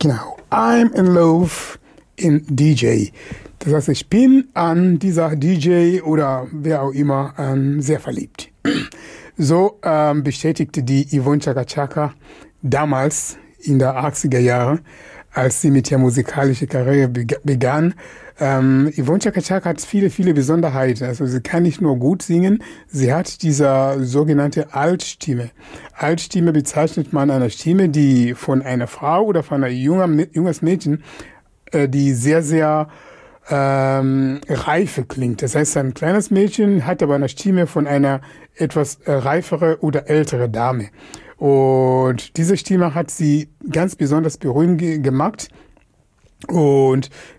Genau. I'm in love in DJ. Das heißt, ich bin an dieser DJ oder wer auch immer sehr verliebt. So bestätigte die Yvonne Chaka Chaka damals in der 80er Jahre, als sie mit ihrer musikalischen Karriere begann. Yvonne Chaka Chaka hat viele, viele Besonderheiten. Also sie kann nicht nur gut singen, sie hat diese sogenannte Altstimme. Altstimme bezeichnet man eine Stimme, die von einer Frau oder von einem junges Mädchen, die sehr, sehr reife klingt. Das heißt, ein kleines Mädchen hat aber eine Stimme von einer etwas reifere oder ältere Dame. Und diese Stimme hat sie ganz besonders berühmt gemacht. Und